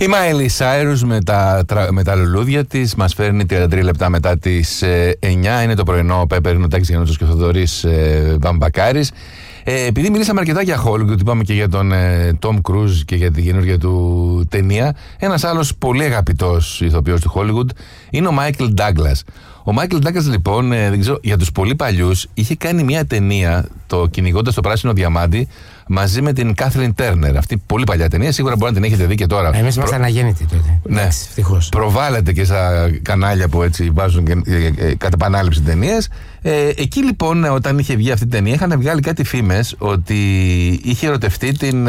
Η Miley Cyrus με τα λουλούδια της μας φέρνει 33 λεπτά μετά τις 9. Είναι το πρωινό Πέπερ, είναι ο Τάκης Γιαννούτσος και ο Θοδωρής Βαμβακάρης. Επειδή μιλήσαμε αρκετά για Hollywood, είπαμε και για τον Tom Cruise και για την καινούργια του ταινία, ένας άλλος πολύ αγαπητός ηθοποιός του Hollywood είναι ο Michael Douglas. Ο Michael Douglas, λοιπόν, δεν ξέρω, για τους πολύ παλιούς, είχε κάνει μια ταινία, το Κυνηγώντας το Πράσινο Διαμάντι, μαζί με την Kathleen Turner. Αυτή πολύ παλιά ταινία, σίγουρα μπορεί να την έχετε δει και τώρα. Εμείς είμαστε αναγέννητοι τότε. Ναι, ευτυχώς. Προβάλλεται και στα κανάλια που έτσι βάζουν κατά επανάληψη ταινίες. Εκεί λοιπόν, όταν είχε βγει αυτή η ταινία, είχαν βγάλει κάτι φήμες ότι είχε ερωτευτεί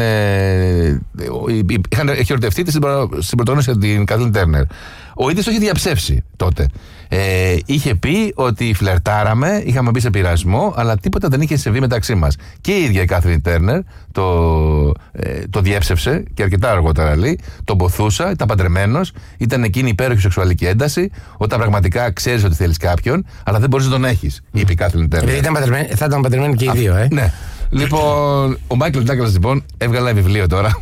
στην πρωτόγνωση την Kathleen Turner. Ο ίδιος το είχε διαψεύσει τότε. Είχε πει ότι φλερτάραμε, είχαμε μπει σε πειρασμό, αλλά τίποτα δεν είχε συμβεί μεταξύ μας. Και η ίδια η Kathleen Turner το διέψευσε και αρκετά αργότερα λέει. Τον ποθούσα, ήταν παντρεμένος, ήταν εκείνη η υπέροχη σεξουαλική ένταση, όταν πραγματικά ξέρεις ότι θέλεις κάποιον, αλλά δεν μπορείς να τον έχεις, είπε η Kathleen Turner. Θα ήταν παντρεμένοι και οι δύο, Ναι. Λοιπόν, ο Michael Douglas λοιπόν έβγαλε ένα βιβλίο τώρα.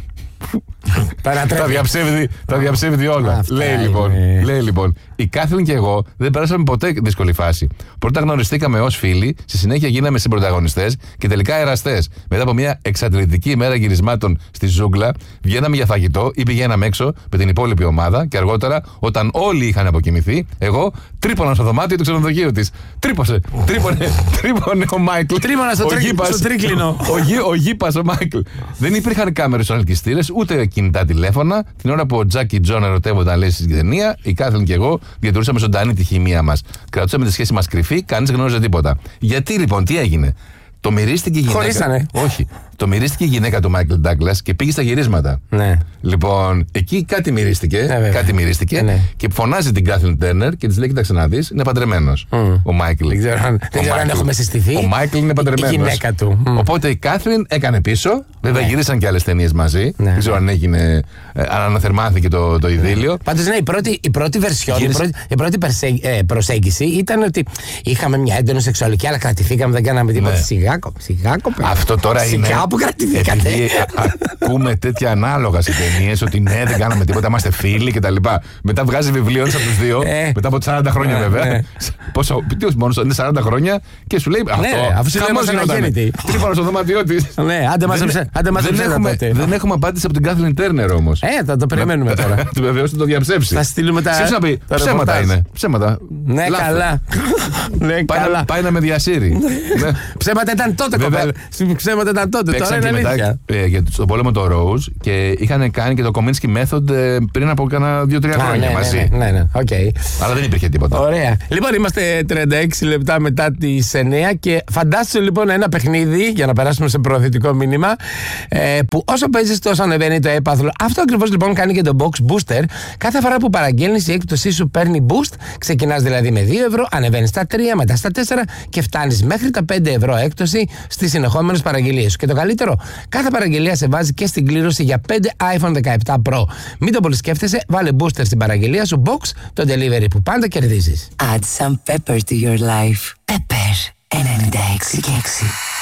Τα διαψεύδει όλα. Λέει λοιπόν, η Κάθριν και εγώ δεν περάσαμε ποτέ δύσκολη φάση. Πρώτα γνωριστήκαμε ως φίλοι, στη συνέχεια γίναμε συμπροταγωνιστές και τελικά εραστές. Μετά από μια εξαντλητική ημέρα γυρισμάτων στη ζούγκλα, βγαίναμε για φαγητό ή πηγαίναμε έξω με την υπόλοιπη ομάδα και αργότερα, όταν όλοι είχαν αποκοιμηθεί, εγώ τρύπωνα στο δωμάτιο του ξενοδοχείου της. Τρύπωνε ο Μάικλ. Τρύπωνα στο τρίκλινο. Ο γήπας ο Μάικλ. Δεν υπήρχαν κάμερες στους αλκυστήρες, ούτε κινητά τηλέφωνα. Την ώρα που ο Τζακ και Τζον ερωτεύονταν, λέει, στην ταινία, η Κάθριν και εγώ διατηρούσαμε ζωντανή τη χημεία μας. Κρατούσαμε τη σχέση μας κρυφή, κανείς δεν γνώριζε τίποτα. Γιατί λοιπόν, τι έγινε? Το μυρίστηκε η γυναίκα. Χωρίσανε. Όχι. Το μυρίστηκε η γυναίκα του Μάικλ Ντάγκλας και πήγε στα γυρίσματα. Ναι. Λοιπόν, εκεί κάτι μυρίστηκε. Ναι. Και φωνάζει την Kathleen Turner και της λέει: κοίταξε να δεις, είναι παντρεμένος. Ο Μάικλ. Δεν ξέρω αν έχουμε συστηθεί. Ο Μάικλ είναι παντρεμένος. Η γυναίκα του. Οπότε η Kathleen έκανε πίσω. Βέβαια γυρίσαν και άλλες ταινίες μαζί. Ναι. Δεν ξέρω αν έγινε. Αν αναθερμάθηκε το ειδήλιο. Πάντως ναι, η πρώτη βερσιόν, η πρώτη προσέγγιση ήταν ότι είχαμε μια έντονη σεξουαλική, αλλά κρατηθήκαμε, δεν κάναμε τίποτα. Σιγά κοπέλα. Αυτό τώρα είναι. Σιγά που κρατηθήκατε. Ακούμε τέτοια ανάλογα σε ταινίες ότι ναι, δεν κάναμε τίποτα, είμαστε φίλοι κτλ. Μετά βγάζει βιβλίο από τους δύο, μετά από 40 χρόνια βέβαια. Πόσο, μόνο είναι 40 χρόνια και σου λέει αυτό. Αφού συνέβη αναγέννητη. Τρύπωνα στο δωμάτιό της. Ναι, άντε μαζέψε. Δεν έχουμε απάντηση από την Kathleen Turner όμως. Θα το περιμένουμε τώρα. Του βεβαίως θα το διαψεύσει. Θα στείλουμε τα. Σκέψου να πει ψέματα είναι. Ψέματα. Ναι, καλά. Πάει να με διασύρει. Ψέματα ήταν τότε, κοπέλα. Ψέματα ήταν τότε. Τώρα είναι αλήθεια. Στον πόλεμο το Rose και είχαν κάνει και το Kominsky Method πριν από κάνα 2-3 χρόνια μαζί. Ναι, οκ. Αλλά δεν υπήρχε τίποτα. Ωραία. Λοιπόν, είμαστε 36 λεπτά μετά τις 9 και φαντάσου λοιπόν ένα παιχνίδι για να περάσουμε σε προωθητικό μήνυμα που όσο παίζεις τόσο ανεβαίνει το έπαθλο. Αυτό ακριβώς λοιπόν κάνει και το Box Booster. Κάθε φορά που παραγγέλνεις η έκπτωσή σου παίρνει boost. Ξεκινάς δηλαδή με 2 ευρώ, ανεβαίνεις στα 3, μετά στα 4 και φτάνεις μέχρι τα 5 ευρώ έκπτωση στις συνεχόμενες παραγγελίες σου. Και το καλύτερο, κάθε παραγγελία σε βάζει και στην κλήρωση για 5 iPhone 17 Pro. Μην το πολύ σκέφτεσαι, βάλε booster στην παραγγελία σου, Box, το delivery που πάντα κερδίζεις. Add some pepper to your life. Pepper 96 και 6.